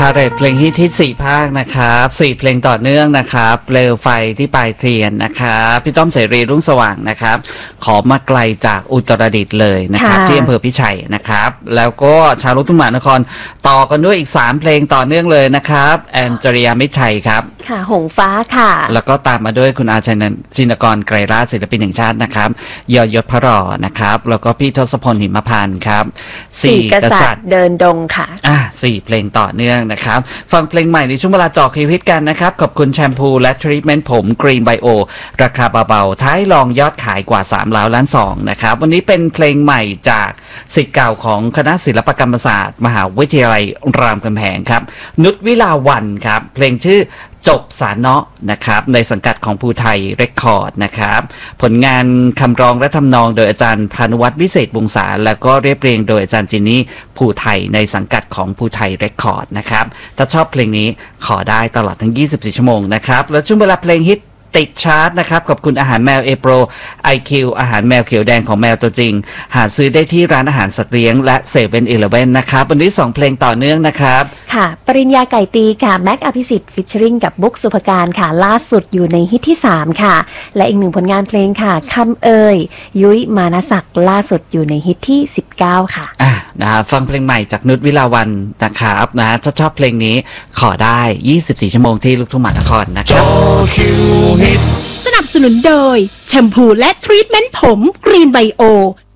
าเรตเพลงฮิตที่4ภาคนะครับ4เพลงต่อเนื่องนะครับเปลวไฟที่ปลายเทียนนะครับพี่ต้อมเสรีรุ่งสว่างนะครับขอมาไกลจากอุตรดิตถ์เลยนะครับที่อำเภอพิชัยนะครับแล้วก็ชาวลูกทุ่งมหานครต่อกันด้วยอีก3เพลงต่อเนื่องเลยนะครับแอนเจริยามิตรชัยครับค่ะหงฟ้าค่ะแล้วก็ตามมาด้วยคุณอาชินกรไกรราชศิลปินแห่งชาตินะครับยอยศพระรอนะครับแล้วก็พี่ทศพลหิมพานต์ครับ 4 กษัตริย์เดินดงค่ะ 4เพลงต่อเนื่องนะครับฟังเพลงใหม่ในช่วงเวลาเจาะคิวฮิตกันนะครับขอบคุณแชมพูและทรีทเมนต์ผมกรีนไบโอราคาเบาๆท้ายรองยอดขายกว่า3 ล้าน2นะครับวันนี้เป็นเพลงใหม่จากศิษย์เก่าของคณะศิลปกรรมศาสตร์มหาวิทยาลัยรามคำแหงครับนุชวิลาวันครับเพลงชื่อจบสาเนาะนะครับในสังกัดของภูไทยเรคคอร์ดนะครับผลงานคำร้องและทำนองโดยอาจารย์พานุวัฒน์วิเศษวงศาแล้วก็เรียบเรียงโดยอาจารย์จินนี่ภูไทยในสังกัดของภูไทยเรคคอร์ดนะครับถ้าชอบเพลงนี้ขอได้ตลอดทั้ง24ชั่วโมงนะครับแล้วช่วงเวลาเพลงฮิตติดชาร์ตนะครับกับคุณอาหารแมวเอโปร IQ อาหารแมวเขียวแดงของแมวตัวจริงหาซื้อได้ที่ร้านอาหารสัตว์เลี้ยงและเซเว่นอีเลฟเว่นนะครับวันนี้2เพลงต่อเนื่องนะครับค่ะปริญญาไก่ตีค่ะแม็กอภิสิทธิ์ฟิชเชอริงกับบุ๊กสุภการค่ะล่าสุดอยู่ในฮิตที่3ค่ะและอีก1ผลงานเพลงค่ะคำเอ่ยยุ้ยมานศักดิ์ล่าสุดอยู่ในฮิตที่19ค่ะฟังเพลงใหม่จากนุชวิลาวันนะครับถ้าชอบเพลงนี้ขอได้24ชั่วโมงที่ลูกทุ่งมหานครนะครับสนับสนุนโดยแชมพูและทรีทเมนต์ผมกรีนไบโอ